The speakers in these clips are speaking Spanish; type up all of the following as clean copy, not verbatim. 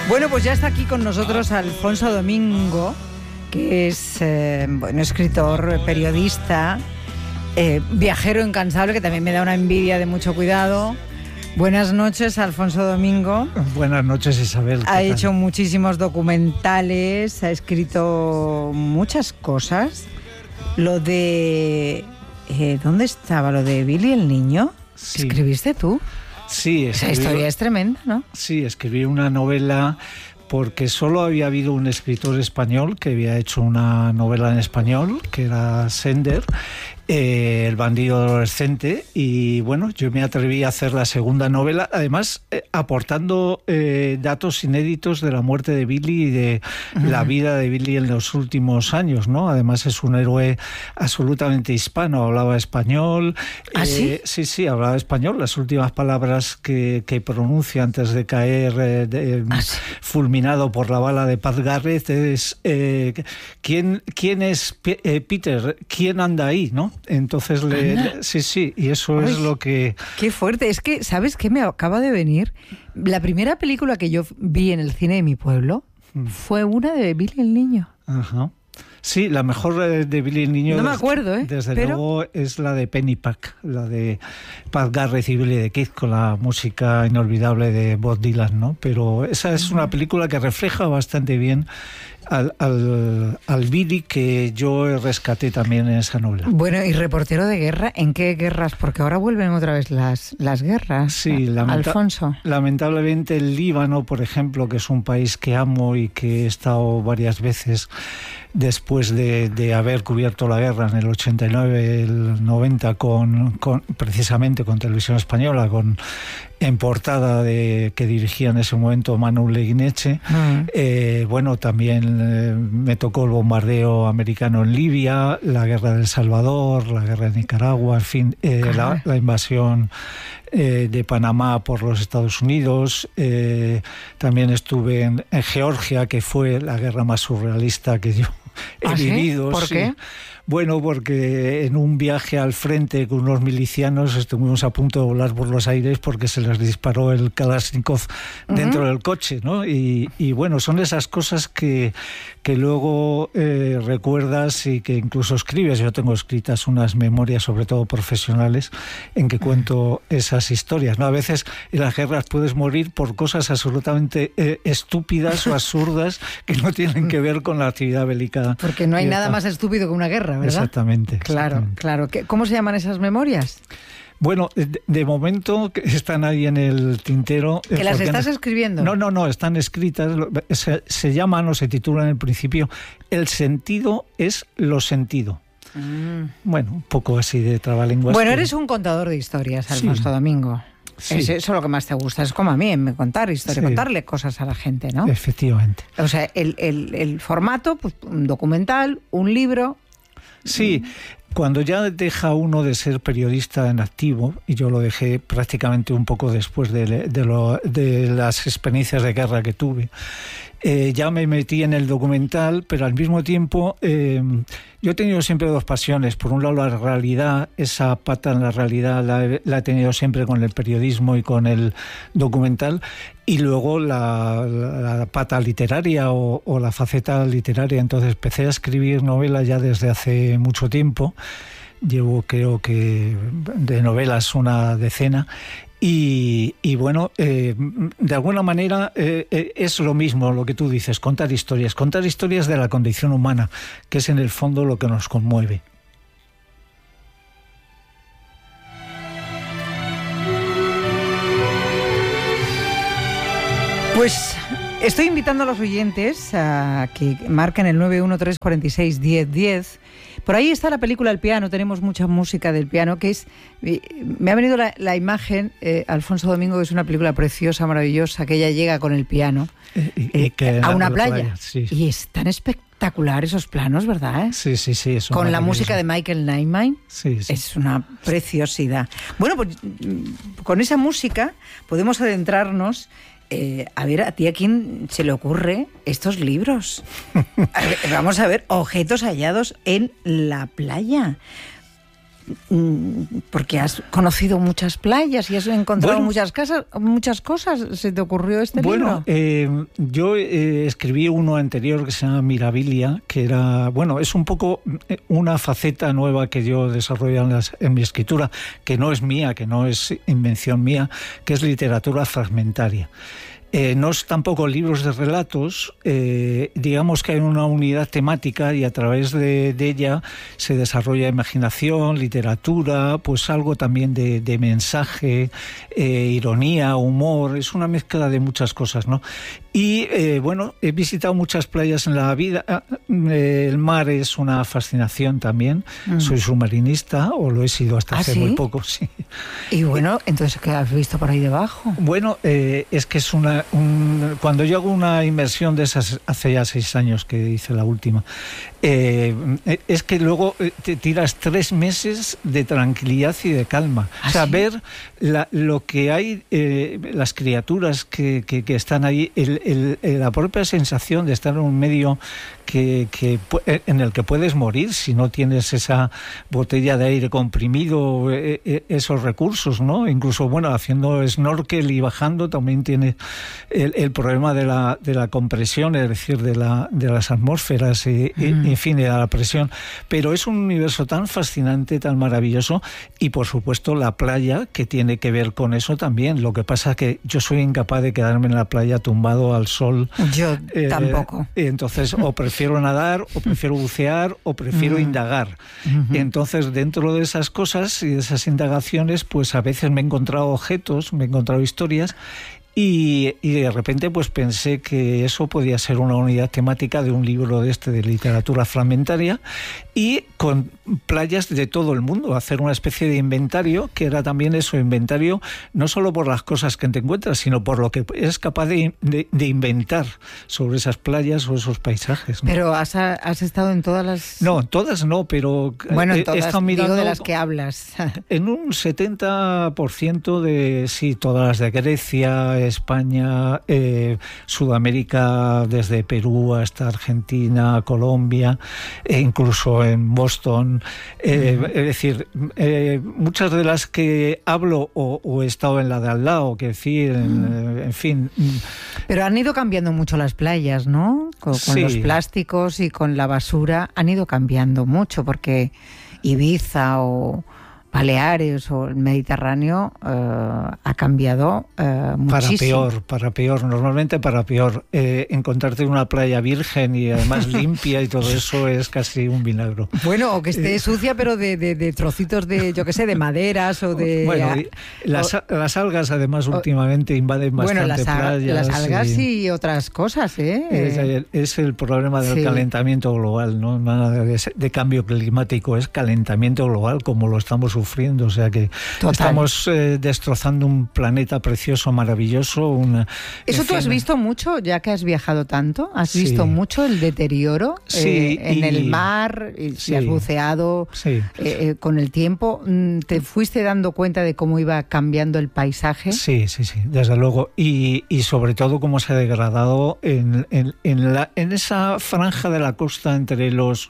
Bueno, pues ya está aquí con nosotros Alfonso Domingo, que es escritor, periodista, viajero incansable, que también me da una envidia de mucho cuidado. Buenas noches, Alfonso Domingo. Buenas noches, Isabel. Ha hecho muchísimos documentales, ha escrito muchas cosas. Lo de... ¿dónde estaba lo de Billy el niño? Sí. ¿Escribiste tú? Sí, esa historia es tremenda, ¿no? Sí, escribí una novela porque solo había habido un escritor español que había hecho una novela en español, que era Sender, El bandido adolescente, y bueno, yo me atreví a hacer la segunda novela, además aportando datos inéditos de la muerte de Billy y de la vida de Billy en los últimos años, ¿no? Además es un héroe absolutamente hispano, hablaba español. ¿Ah, sí? Sí, hablaba español. Las últimas palabras que pronuncia antes de caer ¿Sí? fulminado por la bala de Pat Garrett es ¿quién es Peter? ¿Quién anda ahí? ¿No? Entonces sí, y eso es lo que... Qué fuerte, es que, ¿sabes qué me acaba de venir? La primera película que yo vi en el cine de mi pueblo fue una de Billy el niño. Ajá. Sí, la mejor de Billy el niño... No me acuerdo, Desde luego es la de Pennypack, la de Pat Garrett y Billy the Kid, con la música inolvidable de Bob Dylan, ¿no? Pero esa es una película que refleja bastante bien al Billy que yo rescaté también en esa novela. Bueno, y reportero de guerra, ¿en qué guerras? Porque ahora vuelven otra vez las guerras. Sí, Alfonso. Lamentablemente el Líbano, por ejemplo, que es un país que amo y que he estado varias veces después de haber cubierto la guerra en el 89, el 90, precisamente con Televisión Española, en portada que dirigía en ese momento Manu Leguineche. Bueno, también me tocó el bombardeo americano en Libia, la guerra de El Salvador, la guerra de Nicaragua, en fin, la invasión de Panamá por los Estados Unidos. También estuve en Georgia, que fue la guerra más surrealista que yo he vivido. ¿Por qué? Bueno, porque en un viaje al frente con unos milicianos estuvimos a punto de volar por los aires porque se les disparó el Kalashnikov dentro del coche, ¿no? Y bueno, son esas cosas que luego recuerdas y que incluso escribes. Yo tengo escritas unas memorias, sobre todo profesionales, en que cuento esas historias, ¿no? A veces en las guerras puedes morir por cosas absolutamente estúpidas o absurdas que no tienen que ver con la actividad bélica. Porque no hay nada más estúpido que una guerra, ¿verdad? Exactamente. Claro. ¿Cómo se llaman esas memorias? Bueno, de momento están ahí en el tintero. ¿Que las estás escribiendo? No, están escritas. Se llaman o se titulan en el principio El sentido es lo sentido. Bueno, un poco así de trabalenguas. Bueno, eres un contador de historias, Alfonso Domingo. Sí. Eso es lo que más te gusta. Es como a mí, contar historias, contarle cosas a la gente, ¿no? Efectivamente. O sea, el formato, pues un documental, un libro... Sí, cuando ya deja uno de ser periodista en activo, y yo lo dejé prácticamente un poco después de las experiencias de guerra que tuve, ya me metí en el documental, pero al mismo tiempo yo he tenido siempre dos pasiones. Por un lado, la realidad, esa pata en la realidad la he tenido siempre con el periodismo y con el documental, y luego la pata literaria o la faceta literaria. Entonces empecé a escribir novelas ya desde hace mucho tiempo. Llevo, creo que, de novelas una decena. Y bueno, de alguna manera es lo mismo lo que tú dices, contar historias de la condición humana, que es en el fondo lo que nos conmueve. Pues estoy invitando a los oyentes a que marquen el 913461010. Por ahí está la película El piano, tenemos mucha música del piano, que es... Me ha venido la imagen, Alfonso Domingo, que es una película preciosa, maravillosa, que ella llega con el piano a una playa. Sí. Y es tan espectacular esos planos, ¿verdad? Sí. Con la música de Michael Nyman. Sí. Es una preciosidad. Bueno, pues con esa música podemos adentrarnos... a ver, ¿a ti a quién se le ocurre estos libros? Vamos a ver, objetos hallados en la playa. porque has conocido muchas playas y has encontrado muchas cosas. ¿Se te ocurrió este libro? Bueno, yo escribí uno anterior que se llama Mirabilia, que era, es un poco una faceta nueva que yo desarrollo en mi escritura, que no es mía, que no es invención mía, que es literatura fragmentaria. No es tampoco libros de relatos, digamos que hay una unidad temática y a través de ella se desarrolla imaginación, literatura, pues algo también de mensaje, ironía, humor, es una mezcla de muchas cosas, ¿no? Y he visitado muchas playas en la vida. El mar es una fascinación también. Soy submarinista, o lo he sido hasta hace muy poco, sí. Y entonces, ¿qué has visto por ahí debajo? Bueno, es que es cuando yo hago una inmersión de esas, hace ya 6 años que hice la última, es que luego te tiras 3 meses de tranquilidad y de calma. O sea, ver lo que hay, las criaturas que están ahí, la propia sensación de estar en un medio en el que puedes morir si no tienes esa botella de aire comprimido, esos recursos, ¿no? Incluso, haciendo snorkel y bajando también tiene el problema de la compresión, es decir, de las atmósferas y en fin, de la presión. Pero es un universo tan fascinante, tan maravilloso, y por supuesto la playa, que tiene que ver con eso también. Lo que pasa es que yo soy incapaz de quedarme en la playa tumbado al sol. Yo tampoco. Entonces, o prefiero nadar, o prefiero bucear, o prefiero indagar. Entonces, dentro de esas cosas y de esas indagaciones, pues a veces me he encontrado objetos, me he encontrado historias, y de repente pues pensé que eso podía ser una unidad temática de un libro de literatura fragmentaria, y con playas de todo el mundo, hacer una especie de inventario, que era también eso, inventario no solo por las cosas que te encuentras, sino por lo que eres capaz de inventar sobre esas playas o esos paisajes, ¿no? Pero has estado en todas las... No, todas no, pero en todas, he estado mirando, digo, de las que hablas. En un 70% de, sí, todas las de Grecia, España, Sudamérica, desde Perú hasta Argentina, Colombia, e incluso en Boston. Es decir, muchas de las que hablo o he estado en la de al lado, que decir, en fin. Pero han ido cambiando mucho las playas, ¿no? Con los plásticos y con la basura han ido cambiando mucho, porque Ibiza o Baleares o el Mediterráneo ha cambiado muchísimo. Para peor, normalmente para peor. Encontrarte una playa virgen y además limpia y todo eso es casi un milagro. Bueno, o que esté sucia, pero de trocitos de, yo qué sé, de maderas o de... las algas además últimamente invaden bastante playas. Las algas y otras cosas, ¿eh? Es el problema del calentamiento global, no nada de cambio climático, es calentamiento global, como lo estamos sufriendo, o sea que estamos destrozando un planeta precioso, maravilloso. ¿Eso tú has visto mucho, ya que has viajado tanto? ¿Has visto mucho el deterioro en el mar? Si has buceado con el tiempo, ¿te fuiste dando cuenta de cómo iba cambiando el paisaje? Sí, desde luego. Y sobre todo cómo se ha degradado en esa franja de la costa entre los,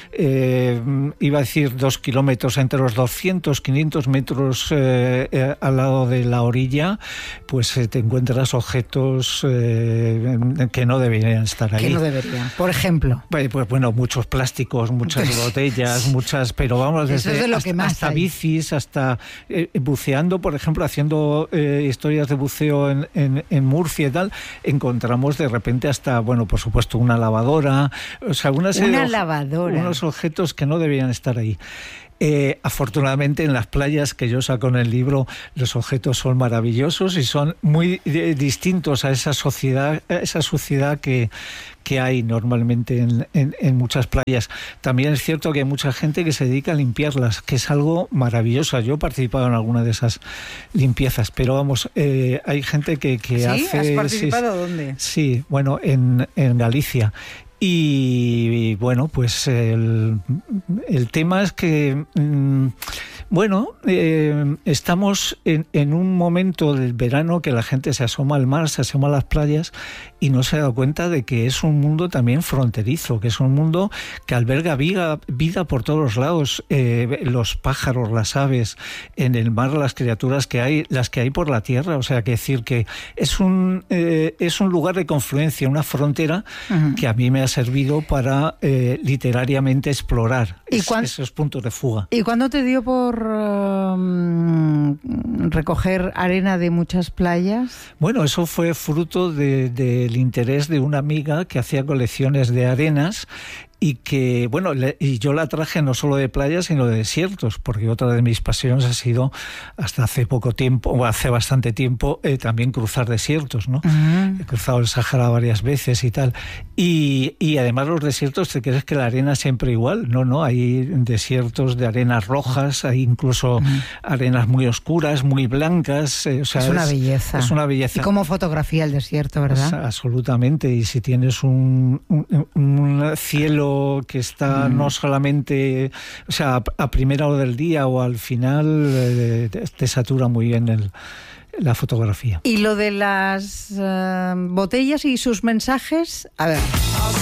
iba a decir 2 kilómetros, entre los 200, 500 metros al lado de la orilla, pues te encuentras objetos que no deberían estar ahí. ¿Qué no deberían? Por ejemplo. Pues muchos plásticos, muchas botellas, pero vamos, desde hasta bicis, hasta buceando, por ejemplo, haciendo historias de buceo en Murcia y tal, encontramos de repente hasta, por supuesto, una lavadora, o sea, unos objetos que no deberían estar ahí. Afortunadamente en las playas que yo saco en el libro los objetos son maravillosos y son muy distintos a esa suciedad que hay normalmente en muchas playas. También es cierto que hay mucha gente que se dedica a limpiarlas, que es algo maravilloso. Yo he participado en alguna de esas limpiezas, pero vamos, hay gente que hace... ¿Sí? ¿Has participado dónde? Sí, en Galicia. Y bueno, pues el tema es que Bueno, estamos en un momento del verano que la gente se asoma al mar, se asoma a las playas y no se da cuenta de que es un mundo también fronterizo, que es un mundo que alberga vida por todos los lados, los pájaros, las aves, en el mar las criaturas que hay, las que hay por la tierra, o sea, que decir que es un lugar de confluencia, una frontera que a mí me ha servido para literariamente explorar esos puntos de fuga. ¿Y cuándo te dio por recoger arena de muchas playas? Bueno, eso fue fruto del interés de una amiga que hacía colecciones de arenas y que, bueno, y yo la traje no solo de playas, sino de desiertos, porque otra de mis pasiones ha sido, hasta hace poco tiempo, o hace bastante tiempo, también cruzar desiertos, ¿no? He cruzado el Sahara varias veces y tal. Y además los desiertos, ¿te crees que la arena es siempre igual? No, hay desiertos de arenas rojas, hay incluso arenas muy oscuras, muy blancas. O sea, es una belleza. Es una belleza. Y como fotografía el desierto, ¿verdad? Pues, absolutamente. Y si tienes un cielo que está no solamente, o sea, a primera hora del día o al final, te satura muy bien la fotografía. Y lo de las botellas y sus mensajes, a ver.